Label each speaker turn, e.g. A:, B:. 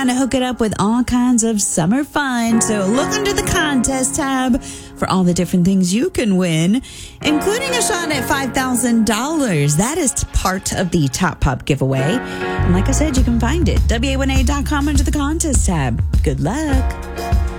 A: trying to hook it up with all kinds of summer fun. So look under the contest tab for all the different things you can win, including a shot at $5,000. That is part of the Top Pop giveaway. And like I said, you can find it, WA1A.com under the contest tab. Good luck.